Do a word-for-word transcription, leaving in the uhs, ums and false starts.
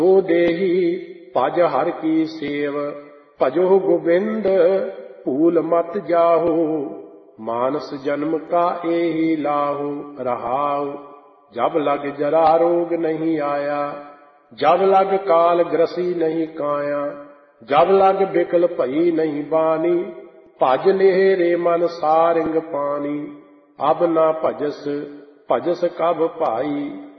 ਸੋ ਦੇਹੀ ਭਜ ਹਰ ਕੀ ਸੇਵ, ਭਜੋ ਗੋਬਿੰਦ ਭੂਲ ਮਤ ਜਾਹੋ। ਮਾਨਸ ਜਨਮ ਕਾ ਏਹੀ ਲਾਹੋ, ਰਹਾਉ ਜਬ ਲਗ ਜਰਾ ਰੋਗ ਨਹੀਂ ਆਇਆ, ਜਬ ਲਗ ਕਾਲ ਗ੍ਰਸੀ ਨਹੀਂ ਕਾਇਆ, ਜਬ ਲਗ ਬਿਕਲ ਭਈ ਨਹੀਂ ਬਾਣੀ, ਭਜ ਲੇਹ ਰੇ ਮਨ ਸਾਰਿੰਗ ਪਾਣੀ। ਅਬ ਨਾ ਭਜਸ ਭਜਸ ਕਬ ਭਾਈ,